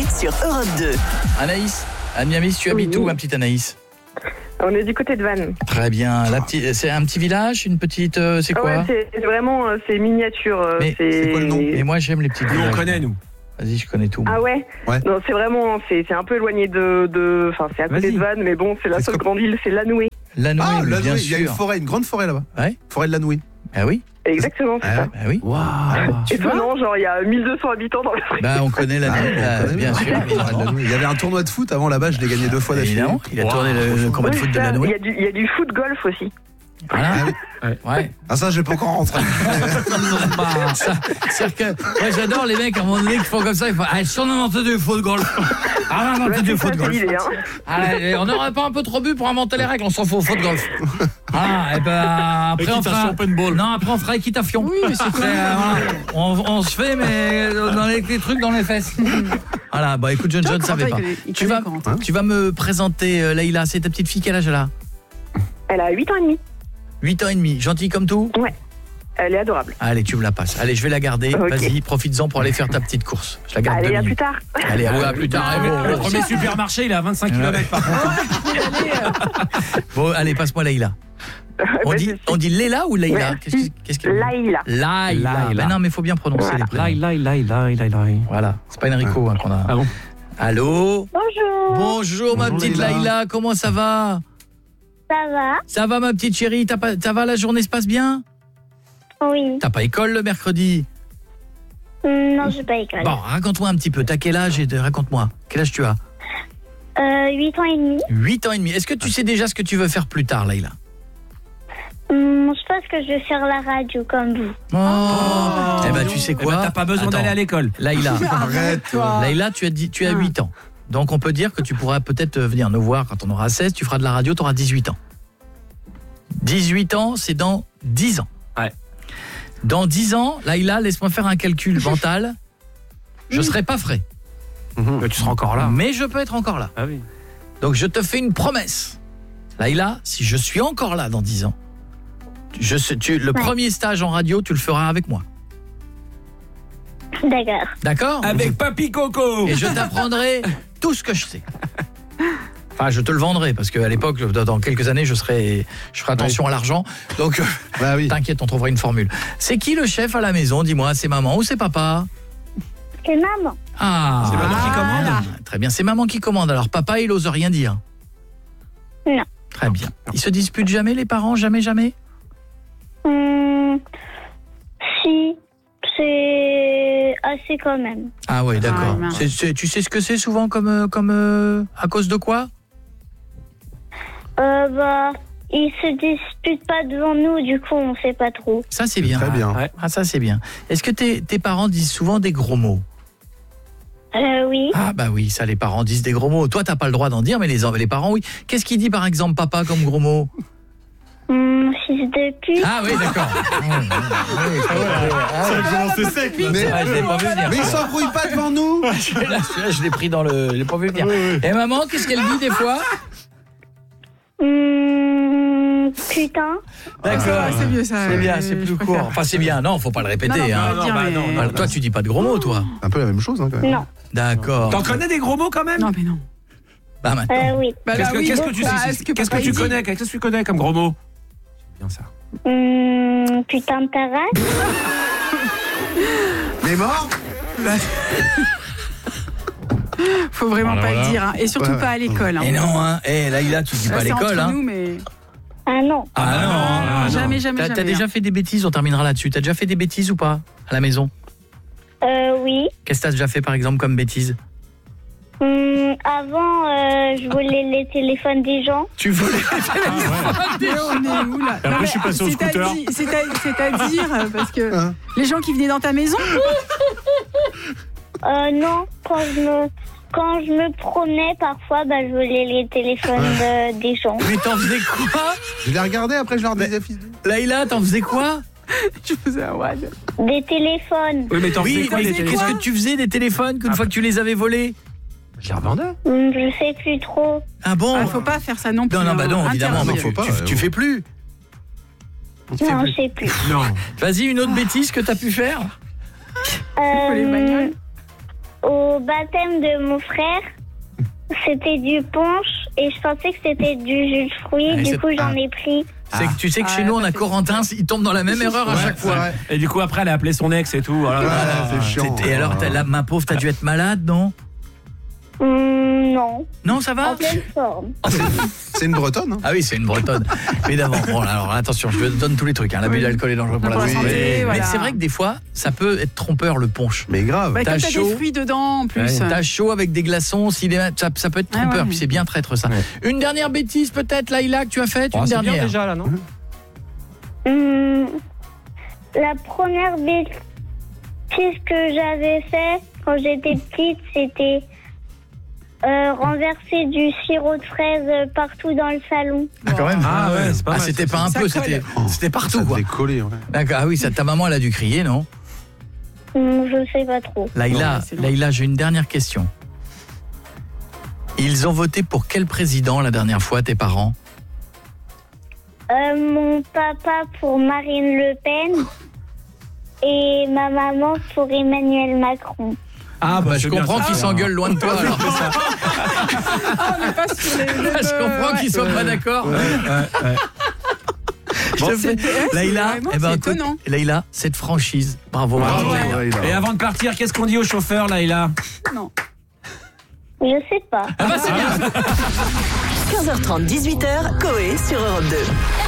l'été sur Europe 2. Anaïs, à Miami, tu habites où, ma petite Anaïs? On est du côté de Vannes. Très bien. C'est un petit village, une petite... c'est quoi? Ouais, c'est vraiment c'est miniature. Mais c'est quoi le nom? Et moi, j'aime les petites Nous, villages. on connaît, nous. Vas-y, je connais tout. Ah ouais. Non, c'est vraiment c'est un peu éloigné de enfin c'est à côté Vas-y. de Vannes, mais bon, c'est la seule grande ville, c'est Lanoué. Lanoué, Ah, oui, bien Lanoué, il y a une sûr. forêt, une grande forêt là-bas. Ouais. Forêt de Lanoué. Ah oui? Exactement, c'est ça. Ah oui. Waouh. Étonnant, genre il y a 1200 habitants dans la forêt. Bah, on connaît Lanoué, on connaît bien sûr. évidemment. Il y avait un tournoi de foot avant là-bas, je l'ai gagné 2 fois d'affilée. Évidemment, il a tourné le combat de foot de Ça, Lanoué. il y a du foot golf aussi. Voilà. Ouais. Ah ça, j'ai pas encore rentré. C'est-à-dire que moi j'adore les mecs à un moment donné qui font comme ça, ils font ah, 192 foot golf. Ah, 192 foot C'est golf. l'idée, hein. Allez, on n'aurait pas un peu trop bu pour inventer les règles, on s'en fout au foot golf. Ah, et ben après on fera non, après on fera équitation. Oui, mais c'est voilà. On se fait mais dans les trucs dans les fesses. Voilà, bah écoute, je ne savais pas. Tu vas me présenter Leïla, c'est ta petite fille, quel âge elle a? Elle a 8 ans et demi. 8 ans et demi, gentille comme tout? Ouais. Elle est adorable. Allez, tu me la passes. Allez, je vais la garder. Ok. Vas-y, profites-en pour aller faire ta petite course. Je la garde 2 Allez, à minutes. plus tard. Allez, à plus tard. Le premier supermarché, il est à 25 km par contre. Bon, allez, passe-moi Leïla. On dit Leïla ou Leïla? Merci. Qu'est-ce que Laïla. Laïla. Ben non, mais il faut bien prononcer les prénoms. Voilà, c'est pas Enrico qu'on a. Ah bon? Allô? Bonjour, Bonjour ma petite Leïla. Leïla, comment ça va? ça va? Ça va ma petite chérie, ça va, la journée se passe bien? Oui. T'as pas école le mercredi? Non, j'ai pas école. Bon, raconte-moi un petit peu, t'as quel âge raconte-moi, quel âge tu as? 8 ans et demi. 8 ans et demi, est-ce que tu sais déjà ce que tu veux faire plus tard Leïla? Je pense que je vais faire la radio comme vous. Oh, eh ben tu sais quoi? T'as pas besoin d'aller à l'école. Leïla, Arrête-toi. Leïla, tu as 8 ans. Donc on peut dire que tu pourras peut-être venir nous voir quand on aura 16, tu feras de la radio, tu auras 18 ans. 18 ans, c'est dans 10 ans. Ouais. Dans 10 ans, Leïla, laisse-moi faire un calcul mental. Je serai pas frais. Mais tu seras encore là. Mais je peux être encore là. Ah oui. Donc je te fais une promesse. Leïla, si je suis encore là dans 10 ans, le premier stage en radio, tu le feras avec moi. D'accord. D'accord? Avec Papy Coco. Et je t'apprendrai tout ce que je sais. Enfin, je te le vendrai parce qu'à l'époque, dans quelques années, je ferai attention à l'argent. Donc, Bah oui. t'inquiète, on trouvera une formule. C'est qui le chef à la maison? Dis-moi, c'est maman ou c'est papa? C'est maman. Ah, C'est maman qui commande. Très bien, c'est maman qui commande. Alors, papa, il ose rien dire? Non. Très bien. Ils se disputent jamais, les parents? Jamais? Si, c'est assez quand même. Ah ouais, d'accord. Ah, Tu sais ce que c'est souvent comme à cause de quoi? Ils se disputent pas devant nous, du coup, on sait pas trop. Ça, c'est bien. Très bien. Ouais. Ah, ça, c'est bien. Est-ce que tes parents disent souvent des gros mots? Oui. Ah bah oui, ça les parents disent des gros mots. Toi t'as pas le droit d'en dire mais les parents oui. Qu'est-ce qu'il dit par exemple papa comme gros mot? Fils de pute. Ah oui d'accord. C'est sec. Je l'ai pas vu venir. Mais ils s'embrouillent pas devant nous. Celui-là, je l'ai pris dans le... Je l'ai pas vu venir. Et maman, qu'est-ce qu'elle dit des fois? Putain. D'accord. c'est mieux ça. C'est bien, c'est plus court. Enfin c'est bien, non, faut pas le répéter. Non, Toi tu dis pas de gros mots toi. Un peu la même chose hein, quand même. Non. D'accord. T'en connais des gros mots quand même? Non, mais non. Bah maintenant. Oui. Bah, Qu'est-ce là, oui, que tu bah, sais? est-ce que Qu'est-ce papa, que tu il dit connais? Qu'est-ce que tu connais comme gros mots? Bien ça. Putain de ta race. Mais mort. Faut vraiment pas le dire. Hein. Et surtout Ouais. pas à l'école. Hein. Et non hein. Là tu dis Ça, pas à c'est l'école entre hein. nous, mais... Ah non. Ah non. Jamais, jamais, T'as jamais. déjà fait des bêtises, on terminera là-dessus. T'as déjà fait des bêtises ou pas à la maison? Oui. Qu'est-ce que t'as déjà fait par exemple comme bêtise? Avant, je volais les téléphones des gens. Tu volais Mais on est où là? après, je suis passé au scooter. C'est-à-dire, parce que les gens qui venaient dans ta maison. Non, quand je me promenais, parfois, je volais les téléphones des gens. Mais t'en faisais quoi? Je l'ai regardé après je leur disais fils de... Laïla, t'en faisais quoi? Je faisais un wad. Des téléphones. Oui mais t'en faisais Oui, quoi mais des qu'est-ce téléphones? que tu faisais des téléphones qu'une fois que tu les avais volés? Je les revendais. Je sais plus trop. Ah bon? Faut pas faire ça non plus. Non, bah non, hein. évidemment, Interdit. mais faut pas, tu fais plus. Non, je sais plus. Non. Vas-y, une autre bêtise que t'as pu faire? les bagnoles. Au baptême de mon frère, c'était du punch et je pensais que c'était du jus de fruits. Du coup, j'en ai pris. C'est que tu sais que chez nous on a Corentin, il tombe dans la même erreur à chaque fois. Et du coup après elle a appelé son ex et tout. C'est chiant. Et alors ma pauvre, t'as dû être malade, non? Non. Non, ça va? En pleine forme. C'est une bretonne, hein. Ah oui, c'est une bretonne. Évidemment. Bon, alors attention, je te donne tous les trucs. L'abus d'alcool est dangereux pour la santé. santé, voilà. Mais c'est vrai que des fois, ça peut être trompeur le punch. Mais grave. Bah, T'as quand t'as chaud. des fruits dedans en plus. T'as chaud avec des glaçons, ça peut être trompeur. ouais. Puis c'est bien traître ça. Ouais. Une dernière bêtise peut-être, Laïla, que tu as faite, une C'est bien dernière. déjà là, non? La première bêtise que j'avais fait quand j'étais petite, c'était renverser du sirop de fraise partout dans le salon. Ah, quand même. Ah ouais, c'est pas mal. C'était pas un peu, Ça colle. c'était partout Ça quoi. devait coller, ouais. D'accord. Ah oui, ta maman elle a dû crier, non? Je sais pas trop. Laïla, c'est long. Laïla, j'ai une dernière question. Ils ont voté pour quel président la dernière fois, tes parents? Mon papa pour Marine Le Pen et ma maman pour Emmanuel Macron. Ah bah je comprends qu'ils s'engueulent loin de toi alors. Ah, on n'est pas sur les Je comprends qu'ils soient pas d'accord. Je te fais- Laïla, vraiment, eh ben, c'est écoute, étonnant. Laïla, cette franchise. Bravo. bravo. Ouais, il a- Et avant de partir, qu'est-ce qu'on dit au chauffeur Laïla? Je sais pas. Ah bah c'est bien. 15h30, 18h, Coé sur Europe 2.